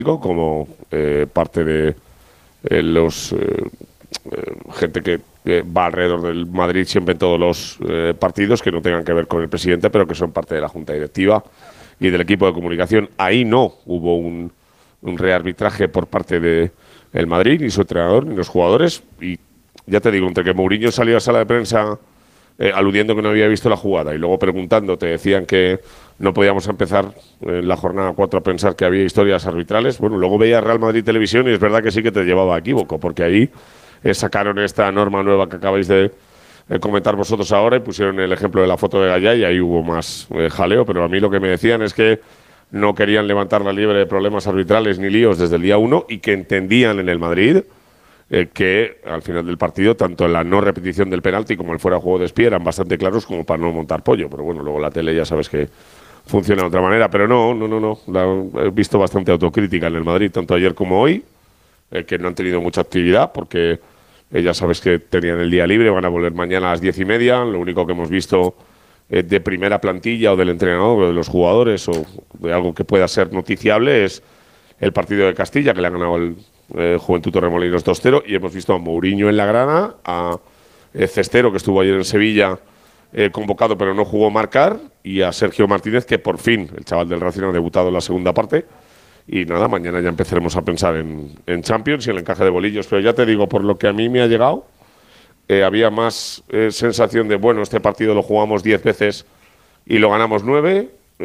como parte de los gente que va alrededor del Madrid siempre en todos los partidos que no tengan que ver con el presidente, pero que son parte de la junta directiva y del equipo de comunicación. Ahí no hubo un rearbitraje por parte del Madrid, ni su entrenador, ni los jugadores. Y ya te digo, entre que Mourinho salió a sala de prensa aludiendo que no había visto la jugada y luego preguntando, te decían que no podíamos empezar en la jornada 4 a pensar que había historias arbitrales. Bueno, luego veía Real Madrid Televisión y es verdad que sí que te llevaba a equívoco, porque ahí sacaron esta norma nueva que acabáis de comentar vosotros ahora y pusieron el ejemplo de la foto de Gallá y ahí hubo más jaleo, pero a mí lo que me decían es que no querían levantar la liebre de problemas arbitrales ni líos desde el día 1 y que entendían en el Madrid que al final del partido, tanto en la no repetición del penalti como el fuera de juego de espía eran bastante claros como para no montar pollo. Pero bueno, luego la tele ya sabes que funciona de otra manera. Pero no. He visto bastante autocrítica en el Madrid, tanto ayer como hoy, que no han tenido mucha actividad porque ya sabes que tenían el día libre, van a volver mañana a las 10:30. Lo único que hemos visto de primera plantilla o del entrenador o de los jugadores o de algo que pueda ser noticiable es el partido de Castilla, que le ha ganado el Juventud Torremolinos 2-0, y hemos visto a Mourinho en la grana, a Cestero, que estuvo ayer en Sevilla convocado pero no jugó marcar, y a Sergio Martínez, que por fin, el chaval del Racing, ha debutado en la segunda parte. Y nada, mañana ya empezaremos a pensar en Champions y en el encaje de bolillos. Pero ya te digo, por lo que a mí me ha llegado, había más sensación de, bueno, este partido lo jugamos 10 veces y lo ganamos 9.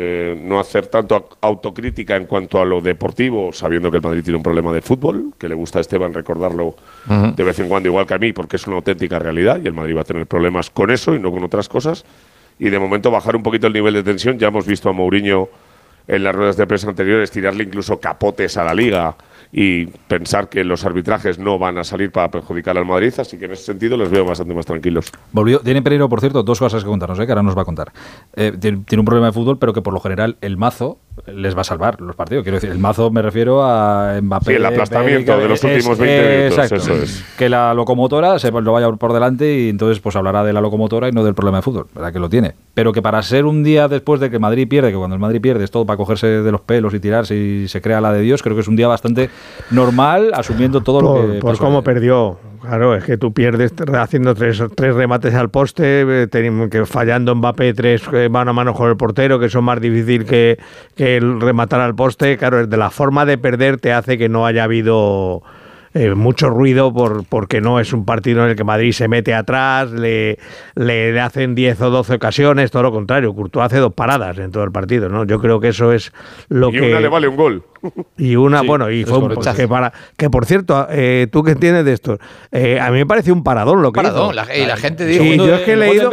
No hacer tanto autocrítica en cuanto a lo deportivo, sabiendo que el Madrid tiene un problema de fútbol, que le gusta a Esteban recordarlo de vez en cuando, igual que a mí, porque es una auténtica realidad y el Madrid va a tener problemas con eso y no con otras cosas. Y de momento bajar un poquito el nivel de tensión. Ya hemos visto a Mourinho en las ruedas de prensa anteriores tirarle incluso capotes a la Liga y pensar que los arbitrajes no van a salir para perjudicar al Madrid, así que en ese sentido les veo bastante más tranquilos. Tiene Pereiro, por cierto, dos cosas que contarnos, que ahora nos va a contar. Tiene un problema de fútbol, pero que por lo general el mazo les va a salvar los partidos. Quiero decir, el mazo me refiero a Mbappé. Sí, el aplastamiento de los últimos 20 minutos. Exacto. Eso es. Que la locomotora se lo vaya por delante y entonces pues hablará de la locomotora y no del problema de fútbol, ¿verdad? Que lo tiene. Pero que para ser un día después de que Madrid pierde, que cuando el Madrid pierde es todo para cogerse de los pelos y tirarse y se crea la de Dios, creo que es un día bastante normal, asumiendo todo lo que por cómo perdió. Claro, es que tú pierdes haciendo tres remates al poste, que fallando Mbappé 3 mano a mano con el portero, que son más difícil que el rematar al poste. Claro, de la forma de perder te hace que no haya habido mucho ruido porque no es un partido en el que Madrid se mete atrás, le hacen 10 o 12 ocasiones, todo lo contrario. Courtois hace 2 paradas en todo el partido, ¿no? Yo creo que eso es lo que... Y una le vale un gol. Y una, sí, bueno, y fue un que por cierto, tú que entiendes de esto, a mí me pareció un paradón lo que hizo. Y la gente dijo, sí, yo es que he leído,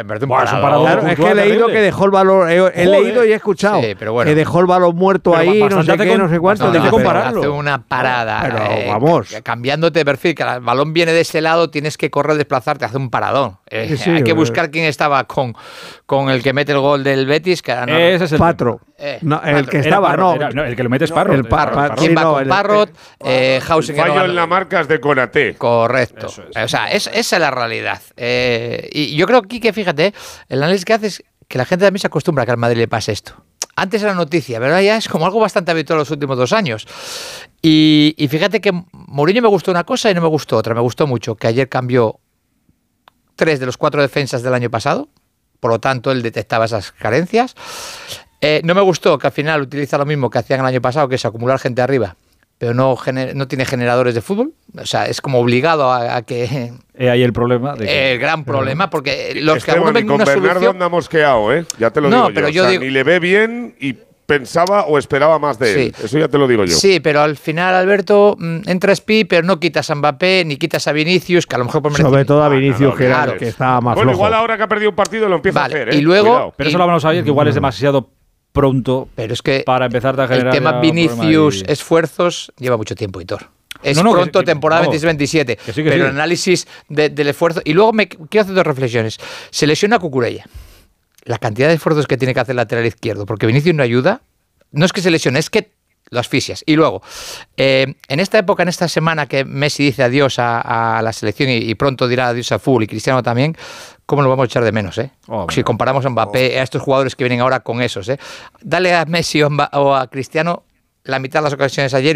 claro, es que he leído que dejó el balón, he leído y he escuchado que dejó el balón muerto ahí, no sé qué, no sé cuánto. Hace una parada, pero vamos, cambiándote de perfil, que el balón viene de ese lado, tienes que correr, desplazarte, hace un paradón. Hay que buscar quién estaba con el que mete el gol del Betis, que no, ese es el Patro. No, el que estaba, el que lo mete es Parrot. El Parrot. ¿Quién va con Parrot? Hausen. Fallo en la marca es de Konaté. Correcto. O sea, esa es la realidad. Y yo creo que fíjate, el análisis que hace es que la gente también se acostumbra a que al Madrid le pase esto. Antes era noticia, pero ahora ya es como algo bastante habitual los últimos 2 años. Y fíjate que Mourinho me gustó una cosa y no me gustó otra. Me gustó mucho que ayer cambió 3 de los 4 defensas del año pasado. Por lo tanto, él detectaba esas carencias. No me gustó que al final utiliza lo mismo que hacían el año pasado, que es acumular gente arriba, pero no tiene generadores de fútbol. O sea, es como obligado a que... ahí el problema. El gran problema, porque los Esteban, que algunos ven con una Bernardo solución... anda mosqueado, ya te lo digo pero yo. Ni le ve bien y pensaba o esperaba más de él. Eso ya te lo digo yo. Sí, pero al final, Alberto, entra Spi, pero no quitas a Mbappé, ni quitas a Vinicius, que a lo mejor por sobre todo a Vinicius, que estaba más flojo. Igual ahora que ha perdido un partido lo empieza a hacer, y luego... Cuidado. Pero eso lo hablamos ayer, que igual es demasiado pronto, pero es que para empezar a generar el tema Vinicius, esfuerzos, lleva mucho tiempo, Hitor. Es pronto, temporada 26-27, pero el análisis del esfuerzo... Y luego quiero hacer 2 reflexiones. Se lesiona Cucurella. La cantidad de esfuerzos que tiene que hacer el lateral izquierdo, porque Vinicius no ayuda. No es que se lesione, es que lo asfixias. Y luego, en esta época, en esta semana que Messi dice adiós a la selección y pronto dirá adiós a fútbol y Cristiano también, ¿cómo lo vamos a echar de menos? Si comparamos a Mbappé, a estos jugadores que vienen ahora con esos. Dale a Messi o a Cristiano la mitad de las ocasiones ayer